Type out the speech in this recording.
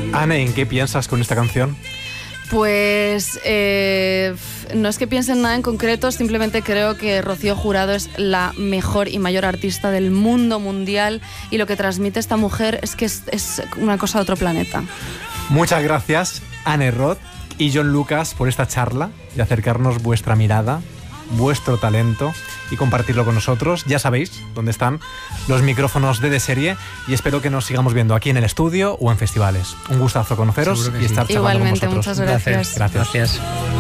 Anne, ¿en qué piensas con esta canción? Pues no es que piense en nada en concreto, simplemente creo que Rocío Jurado es la mejor y mayor artista del mundo mundial, y lo que transmite esta mujer es que es una cosa de otro planeta. Muchas gracias, Anne Roth y John Lucas, por esta charla y acercarnos vuestra mirada, vuestro talento y compartirlo con nosotros. Ya sabéis dónde están los micrófonos de Serie, y espero que nos sigamos viendo aquí en el estudio o en festivales. Un gustazo conoceros y estar charlando con vosotros. Igualmente, muchas gracias. Gracias.